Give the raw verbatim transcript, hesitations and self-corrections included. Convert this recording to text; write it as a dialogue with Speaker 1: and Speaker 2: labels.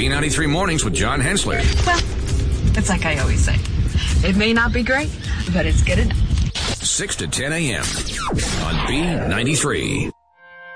Speaker 1: B ninety-three Mornings with John Hensler.
Speaker 2: Well, it's like I always say. It may not be great, but it's good enough.
Speaker 1: six to ten a.m. on B ninety-three.